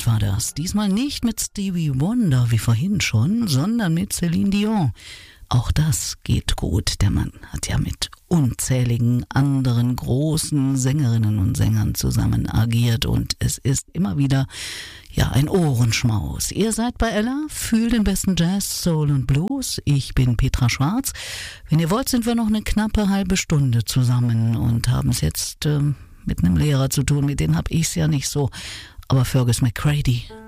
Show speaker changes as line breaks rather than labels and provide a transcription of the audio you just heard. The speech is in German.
Monat war das. Diesmal nicht mit Stevie Wonder wie vorhin schon, sondern mit Celine Dion. Auch das geht gut. Der Mann hat ja mit unzähligen anderen großen Sängerinnen und Sängern zusammen agiert und es ist immer wieder ein Ohrenschmaus. Ihr seid bei Ella, fühlt den besten Jazz, Soul und Blues. Ich bin Petra Schwarz. Wenn ihr wollt, sind wir noch eine knappe halbe Stunde zusammen und haben es jetzt mit einem Lehrer zu tun. Mit denen habe ich es ja nicht so. Aber Fergus McCready